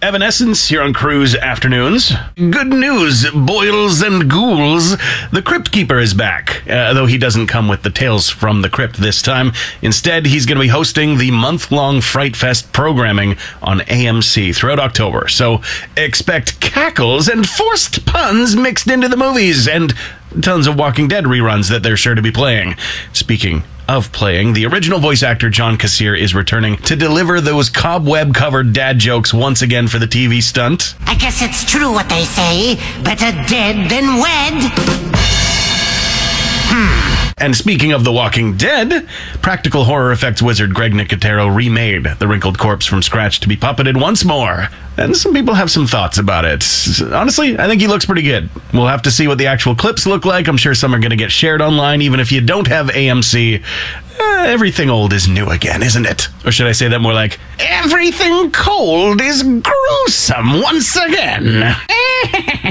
Evanescence here on Cruise Afternoons. Good news, boils and ghouls. The Crypt Keeper is back, though he doesn't come with the Tales from the Crypt this time. Instead, he's going to be hosting the month-long Fright Fest programming on AMC throughout October. So expect cackles and forced puns mixed into the movies, and tons of Walking Dead reruns that they're sure to be playing. Speaking of playing, the original voice actor John Kassir is returning to deliver those cobweb-covered dad jokes once again for the TV stunt. I guess it's true what they say. Better dead than wed. And speaking of The Walking Dead, practical horror effects wizard Greg Nicotero remade the wrinkled corpse from scratch to be puppeted once more. And some people have some thoughts about it. Honestly, I think he looks pretty good. We'll have to see what the actual clips look like. I'm sure some are going to get shared online, even if you don't have AMC. Everything old is new again, isn't it? Or should I say that more like, everything cold is gruesome once again.